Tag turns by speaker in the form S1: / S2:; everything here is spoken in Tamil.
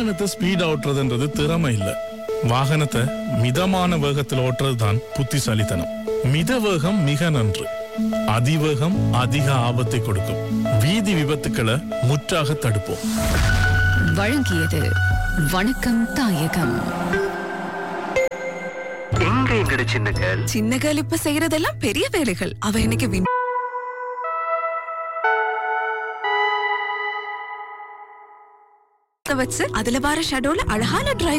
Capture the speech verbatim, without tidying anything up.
S1: வாகனத்தை ஸ்பீட் ஓட்டுறதுன்றது திறமை இல்ல. வாகனத்தை மிதமான வேகத்தில் ஓட்டுறது தான் புத்திசாலித்தனம். மித வேகம் மிக நன்று, அதிவேகம் அதிக ஆபத்தை கொடுக்கும். வீதி விபத்துக்களை முற்றாக தடுப்போம்.
S2: வழங்கியது வணக்கம் தாயகம்.
S3: எங்க எங்கட சின்னகள்
S4: சின்னகள் இப்ப செய்யறதெல்லாம் பெரிய வேலைகள். அவ இன்னைக்கு வின் வச்சு அதுல வர ஷடோல அழகான டிரை